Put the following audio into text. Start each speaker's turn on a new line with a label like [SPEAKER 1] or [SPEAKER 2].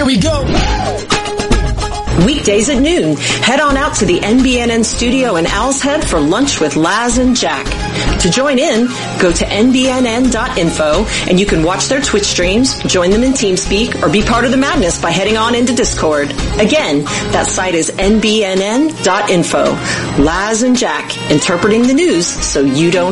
[SPEAKER 1] we go.
[SPEAKER 2] Weekdays at noon, head on out to the NBNN studio in Owl's Head for lunch with Laz and Jack. To join in, go to nbnn.info and you can watch their Twitch streams, join them in TeamSpeak, or be part of the madness by heading on into Discord. Again, that site is nbnn.info. Laz and Jack, interpreting the news so you don't